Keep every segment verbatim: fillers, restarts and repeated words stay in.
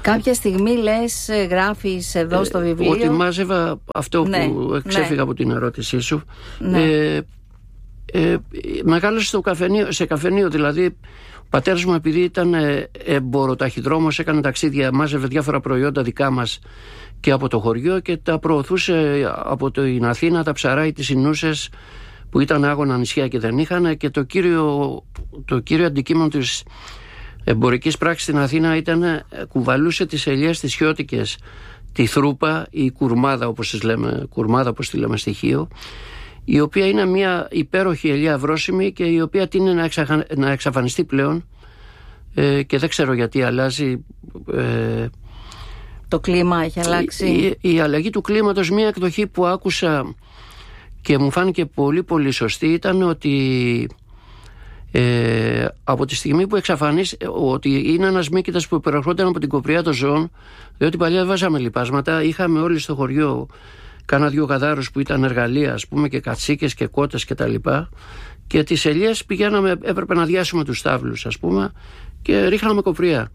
Κάποια στιγμή λες, γράφεις εδώ στο βιβλίο. Ότι μάζευα αυτό ναι, που εξέφυγα ναι. από την ερώτησή σου. Ναι. Ε, ε, μεγάλωσε στο καφενείο, σε καφενείο, δηλαδή ο πατέρας μου, επειδή ήταν εμποροταχυδρόμος, έκανε ταξίδια, μάζευε διάφορα προϊόντα δικά μας και από το χωριό και τα προωθούσε από την Αθήνα, τα ψαράι, τις Ινούσες που ήταν άγωνα νησιά και δεν είχαν, και το κύριο, το κύριο αντικείμενο της εμπορικής πράξης στην Αθήνα ήταν, κουβαλούσε τις ελιές τις χιώτικες, τη θρούπα ή η κουρμάδα, όπως τις λέμε, κουρμάδα όπως τη λέμε στοιχείο, η οποία είναι μια υπέροχη ελιά βρώσιμη και η οποία τείνει να, εξαχα... να εξαφανιστεί πλέον, ε, και δεν ξέρω γιατί αλλάζει. ε, Το κλίμα έχει αλλάξει. Η, η, η αλλαγή του κλίματος, μια εκδοχή που άκουσα και μου φάνηκε πολύ πολύ σωστή, ήταν ότι ε, από τη στιγμή που εξαφανίσει, ότι είναι ένας μύκητας που προερχόταν από την κοπριά των ζώων, διότι παλιά βάζαμε λιπάσματα, είχαμε όλοι στο χωριό κάνα δυο γαδάρους που ήταν εργαλεία, ας πούμε, και κατσίκες και κότες και τα λοιπά, και τις ελιές πηγαίναμε, έπρεπε να διάσουμε τους στάβλους, ας πούμε, και ρίχναμε κοπριά.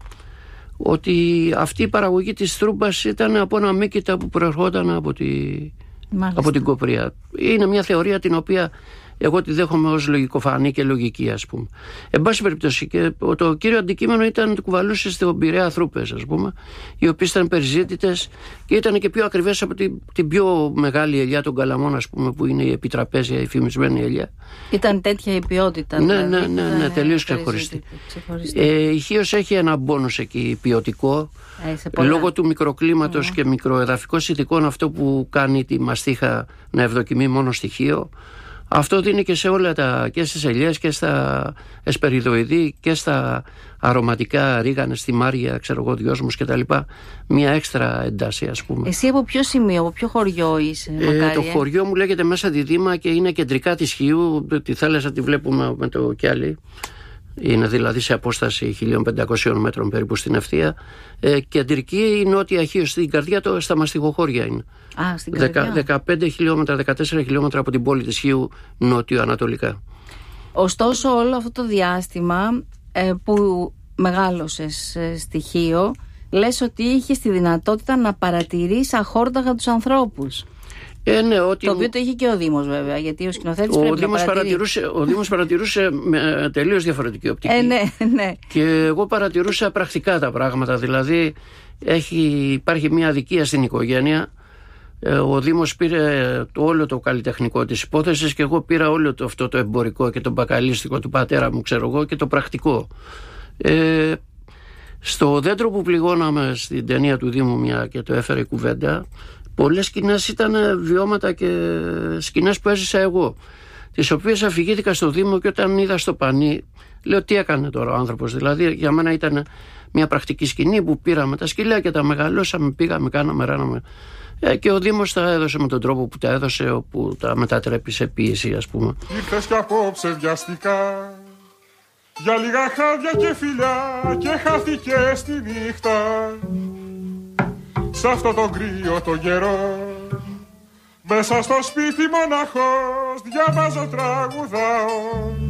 Ότι αυτή η παραγωγή της θρούμπας ήταν από ένα μύκητα που προερχόταν από, τη... από την κοπριά. Είναι μια θεωρία την οποία εγώ τη δέχομαι ως λογικοφανή και λογική, ας πούμε. Εν πάση περιπτώσει, και το κύριο αντικείμενο ήταν ότι κουβαλούσε στον Πειραιά θρούπες, ας πούμε, οι οποίες ήταν περιζήτητες και ήταν και πιο ακριβές από την, την πιο μεγάλη ελιά των Καλαμών, ας πούμε, που είναι η επιτραπέζια, η φημισμένη ελιά. Ήταν τέτοια η ποιότητα. Ναι, δηλαδή, ναι, ναι, ναι, τελείως ξεχωριστή. Ε, η Χίος έχει ένα μπόνους εκεί ποιοτικό, ε, λόγω του μικροκλίματος mm. και μικροεδαφικών συνθηκών, αυτό που κάνει τη μαστίχα να ευδοκιμεί μόνο στοιχείο. Αυτό δίνει και σε όλα τα, και στις ελιές και στα εσπεριδοειδή και στα αρωματικά ρίγανες, στη μάρια, ξέρω εγώ, δυόσμους και τα λοιπά, μια έξτρα εντάση, ας πούμε. Εσύ από ποιο σημείο, από ποιο χωριό είσαι, ε, Μακάρι, Το ε? χωριό μου λέγεται Μέσα Διδήμα και είναι κεντρικά της Χίου, τη θάλασσα τη βλέπουμε με το κιάλι. Είναι δηλαδή σε απόσταση χίλια πεντακόσιων μέτρων περίπου στην ευθεία. Ε, κεντρική η Νότια Χίο, στην καρδιά, το, στα μαστιγοχώρια είναι. Α, στην καρδιά. δεκαπέντε χιλιόμετρα, δεκατέσσερα χιλιόμετρα από την πόλη της Χίου, νότιο-ανατολικά. Ωστόσο, όλο αυτό το διάστημα ε, που μεγάλωσες ε, στη Χίο, λες ότι είχες τη δυνατότητα να παρατηρείς αχόρταγα τους ανθρώπους. Ε, ναι, ότι... Το οποίο το είχε και ο Δήμος, βέβαια, γιατί ο σκηνοθέτης ο πρέπει Δήμος να παρατηρούσε. Ο Δήμος παρατηρούσε με τελείως διαφορετική οπτική. Ε, ναι, ναι. Και εγώ παρατηρούσα πρακτικά τα πράγματα. Δηλαδή, έχει, υπάρχει μια αδικία στην οικογένεια. Ο Δήμος πήρε το, όλο το καλλιτεχνικό της υπόθεσης και εγώ πήρα όλο το, αυτό το εμπορικό και το μπακαλίστικο του πατέρα μου, ξέρω εγώ, και το πρακτικό. Ε, στο δέντρο που πληγώναμε στην ταινία του Δήμου, μια και το έφερε η κουβέντα, πολλές σκηνές ήταν βιώματα και σκηνές που έζησα εγώ, τις οποίες αφηγήθηκα στο Δήμο, και όταν είδα στο πανί, λέω τι έκανε τώρα ο άνθρωπος. Δηλαδή για μένα ήταν μια πρακτική σκηνή που πήραμε τα σκυλιά και τα μεγαλώσαμε, πήγαμε, κάναμε, ράναμε. Ε, και ο Δήμος τα έδωσε με τον τρόπο που τα έδωσε, όπου τα μετατρέπει σε ποίηση, ας πούμε. Ήρθες κι απόψε βιαστικά, για λίγα χάδια και φιλιά, και χάθηκε στη νύχτα. Σ' αυτό το κρύο το καιρό, μέσα στο σπίτι μοναχός, διαβάζω, τραγουδάω.